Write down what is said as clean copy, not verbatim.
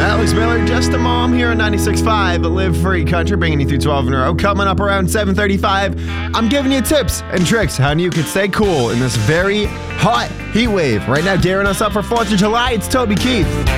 Alex Miller, just a mom here on 96.5 Live Free Country, bringing you through 12 in a row. Coming up around 7:35, I'm giving you tips and tricks how you can stay cool in this very hot heat wave. Right now, daring us up for 4th of July, it's Toby Keith.